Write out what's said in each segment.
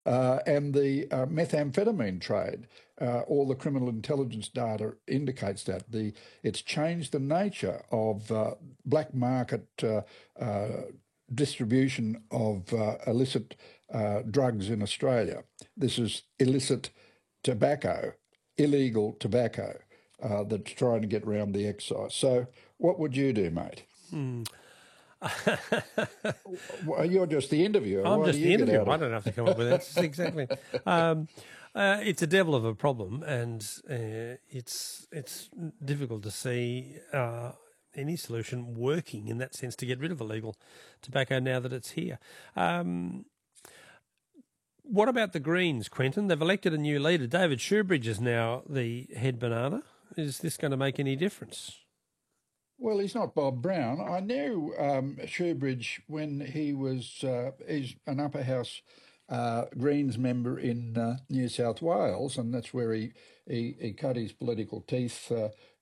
and the methamphetamine trade. All the criminal intelligence data indicates that it's changed the nature of black market distribution of illicit drugs in Australia. This is illicit tobacco, illegal tobacco that's trying to get around the excise. So what would you do, mate? Well, you're just the interviewer. I'm Why just do the you get interviewer. out of I don't have to come up with answers. Exactly. It's a devil of a problem, and it's difficult to see any solution working in that sense to get rid of illegal tobacco now that it's here. What about the Greens, Quentin? They've elected a new leader. David Shoebridge is now the head banana. Is this going to make any difference? Well, he's not Bob Brown. I knew Shoebridge when he was he's an upper house Greens member in New South Wales, and that's where he cut his political teeth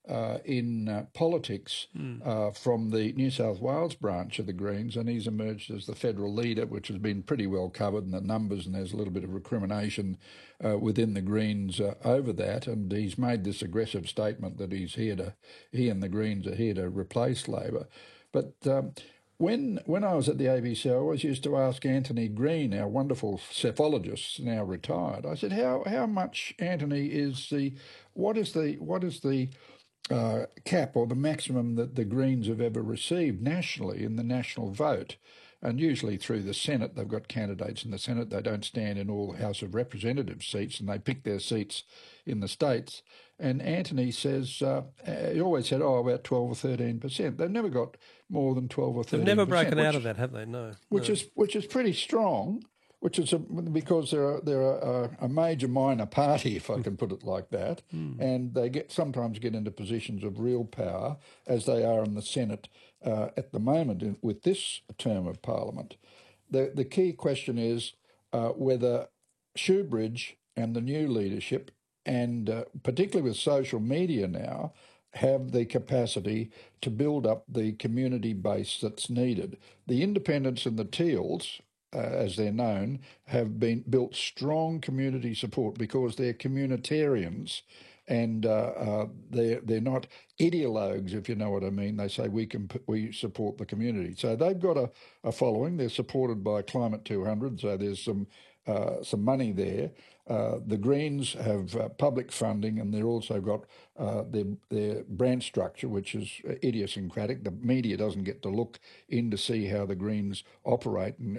in politics from the New South Wales branch of the Greens, and he's emerged as the federal leader, which has been pretty well covered in the numbers, and there's a little bit of recrimination within the Greens over that, and he's made this aggressive statement that he and the Greens are here to replace Labor. But when I was at the ABC, I always used to ask Anthony Green, our wonderful cephalogist, now retired. I said, "How much, Anthony, what is the cap or the maximum that the Greens have ever received nationally in the national vote?" And usually through the Senate, they've got candidates in the Senate. They don't stand in all House of Representatives seats, and they pick their seats in the states. And Anthony says, he always said, about 12 or 13%. They've never got more than 12 or 13%. They've never broken out of that, have they? No. Which is pretty strong. Because they're a major minor party, if I can put it like that, and they sometimes get into positions of real power, as they are in the Senate at the moment with this term of Parliament. The key question is whether Shoebridge and the new leadership, and particularly with social media now, have the capacity to build up the community base that's needed. The independents and the Teals, as they're known, have been built strong community support because they're communitarians, and they're not ideologues, if you know what I mean. They say we support the community, so they've got a following. They're supported by Climate 200, so there's some money there. The Greens have public funding, and they've also got their brand structure, which is idiosyncratic. The media doesn't get to look in to see how the Greens operate and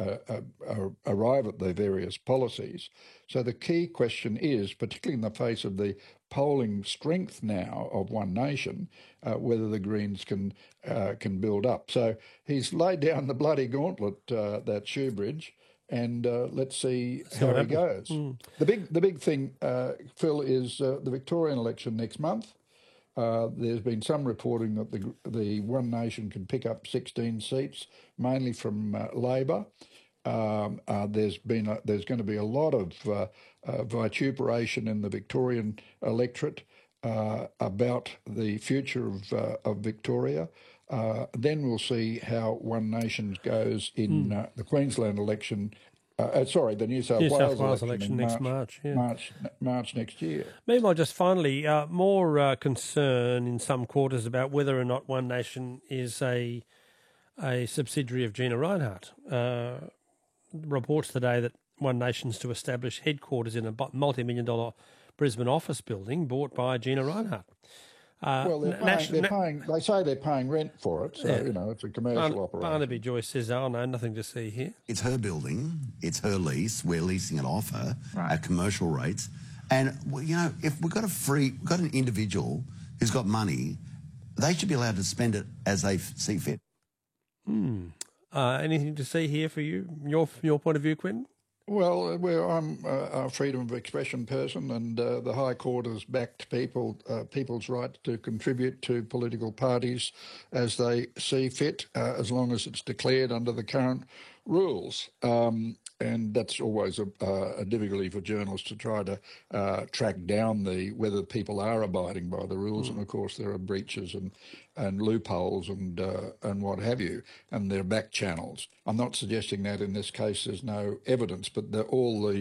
arrive at their various policies. So the key question is, particularly in the face of the polling strength now of One Nation, whether the Greens can build up. So he's laid down the bloody gauntlet, that Shoebridge. And let's see how he goes. The big thing, Phil, is the Victorian election next month. There's been some reporting that the One Nation can pick up 16 seats, mainly from Labor. There's going to be a lot of vituperation in the Victorian electorate about the future of Victoria. Then we'll see how One Nation goes in the Queensland election. The New South Wales election next March. Yeah. March next year. Meanwhile, just finally, more concern in some quarters about whether or not One Nation is a subsidiary of Gina Rinehart. Reports today that One Nation's to establish headquarters in a multi-million-dollar Brisbane office building bought by Gina Rinehart. Well, they say they're paying rent for it, so, it's a commercial operation. Barnaby Joyce says, no, nothing to see here. It's her building, it's her lease, we're leasing it off her at commercial rates. And, if we've got an individual who's got money, they should be allowed to spend it as they see fit. Anything to see here for you, your point of view, Quentin? Well, I'm a freedom of expression person, and the High Court has backed people's right to contribute to political parties as they see fit, as long as it's declared under the current rules. And that's always a difficulty for journalists to try to track down whether people are abiding by the rules. And of course, there are breaches and loopholes and what have you, and there are back channels. I'm not suggesting that in this case there's no evidence, but all the